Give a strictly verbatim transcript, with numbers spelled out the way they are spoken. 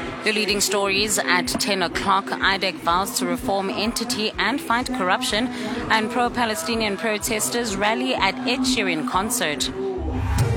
The leading stories at ten o'clock. I D E C vows to reform entity and fight corruption, and pro-Palestinian protesters rally at Ed Sheeran concert.